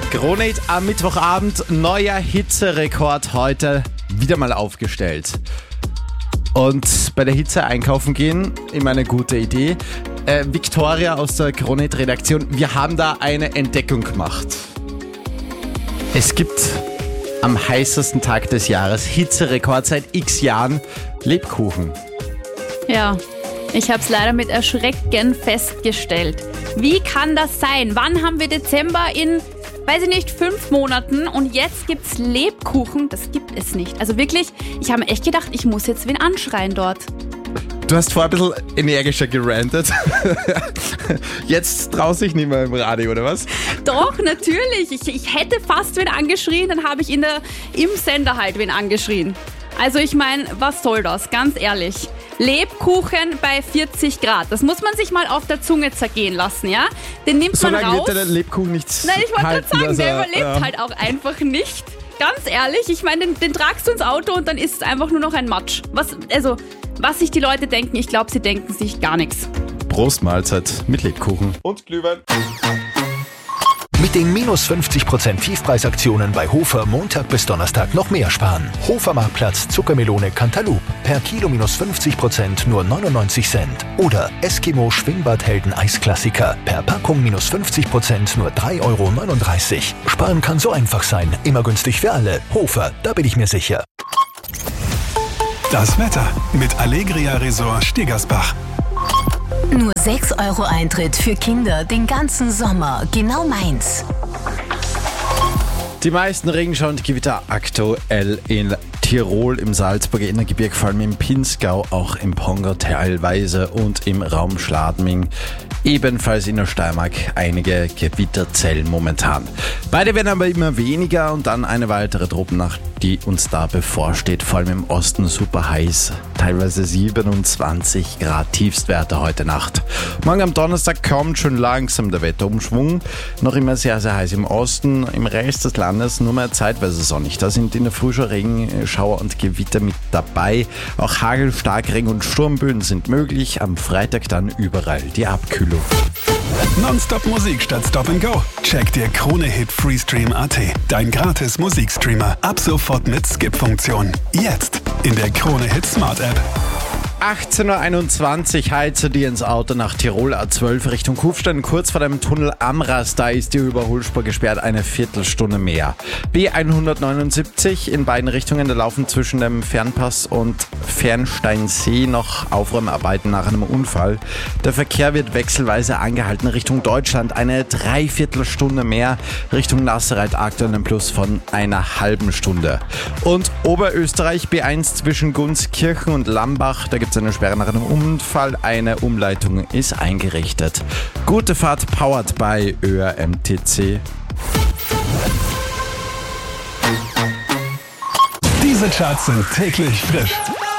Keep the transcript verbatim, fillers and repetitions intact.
Krone-Hit am Mittwochabend, neuer Hitzerekord heute wieder mal aufgestellt. Und bei der Hitze einkaufen gehen, immer eine gute Idee. Äh, Victoria aus der Krone-Hit-Redaktion, wir haben da eine Entdeckung gemacht. Es gibt am heißesten Tag des Jahres, Hitzerekord seit x Jahren, Lebkuchen. Ja, ich habe es leider mit Erschrecken festgestellt. Wie kann das sein? Wann haben wir Dezember in, weiß ich nicht, fünf Monaten und jetzt gibt's Lebkuchen? Das gibt es nicht. Also wirklich, ich habe mir echt gedacht, ich muss jetzt wen anschreien dort. Du hast vorher ein bisschen energischer gerantet. Jetzt traust dich nicht mehr im Radio, oder was? Doch, natürlich. Ich, ich hätte fast wen angeschrien, dann habe ich in der, im Sender halt wen angeschrien. Also ich meine, was soll das? Ganz ehrlich. Lebkuchen bei vierzig Grad. Das muss man sich mal auf der Zunge zergehen lassen, ja? Den nimmt so man raus. Wird der Lebkuchen nichts Nein, ich wollte gerade sagen, also, der überlebt ja. halt auch einfach nicht. Ganz ehrlich, ich meine, den, den tragst du ins Auto und dann ist es einfach nur noch ein Matsch. Was, also, was sich die Leute denken, ich glaube, sie denken sich gar nichts. Prost Mahlzeit mit Lebkuchen. Und Glühwein. Mit den minus fünfzig Prozent Tiefpreisaktionen bei Hofer Montag bis Donnerstag noch mehr sparen. Hofer Marktplatz Zuckermelone Cantaloupe. Per Kilo minus fünfzig Prozent nur neunundneunzig Cent. Oder Eskimo Schwimmbadhelden Eisklassiker. Per Packung minus fünfzig Prozent nur drei Euro neununddreißig. Sparen kann so einfach sein. Immer günstig für alle. Hofer, da bin ich mir sicher. Das Wetter mit Allegria Resort Stegersbach. Nur sechs Euro Eintritt für Kinder den ganzen Sommer. Genau meins. Die meisten Regenschauer und Gewitter aktuell in Tirol, im Salzburger Innergebirge, vor allem im Pinzgau, auch im Pongau teilweise und im Raum Schladming. Ebenfalls in der Steiermark einige Gewitterzellen momentan. Beide werden aber immer weniger und dann eine weitere Tropennacht, die uns da bevorsteht. Vor allem im Osten super heiß, teilweise siebenundzwanzig Grad Tiefstwerte heute Nacht. Morgen am Donnerstag kommt schon langsam der Wetterumschwung. Noch immer sehr, sehr heiß im Osten, im Rest des Landes nur mehr zeitweise sonnig. Da sind in der Früh schon Regenschauer und Gewitter mit dabei. Auch Hagel, Starkregen und Sturmböen sind möglich. Am Freitag dann überall die Abkühlung. Nonstop Musik statt Stop and Go. Check dir Krone-Hit Freestream Punkt a t. Dein gratis Musikstreamer. Ab sofort mit Skip-Funktion. Jetzt in der Krone-Hit Smart App. achtzehn Uhr einundzwanzig, heize dir ins Auto nach Tirol A zwölf Richtung Kufstein. Kurz vor dem Tunnel Amras, da ist die Überholspur gesperrt, eine Viertelstunde mehr. B hundertneunundsiebzig in beiden Richtungen, da laufen zwischen dem Fernpass und Fernsteinsee noch Aufräumarbeiten nach einem Unfall. Der Verkehr wird wechselweise angehalten Richtung Deutschland, eine Dreiviertelstunde mehr. Richtung Nassereit aktuell ein Plus von einer halben Stunde. Und Oberösterreich B eins zwischen Gunskirchen und Lambach, da gibt es eine Sperre nach einem Unfall, eine Umleitung ist eingerichtet. Gute Fahrt, powered by Ö R M T C. Diese Charts sind täglich frisch.